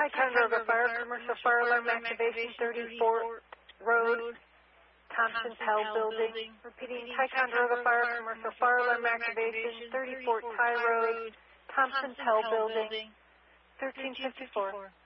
Ticonderoga Fire, commercial fire alarm activation, 34th Road, Thompson Pell Building. Repeating, Ticonderoga Fire, commercial fire alarm activation, 34th High Road, Thompson Pell Building, 1354.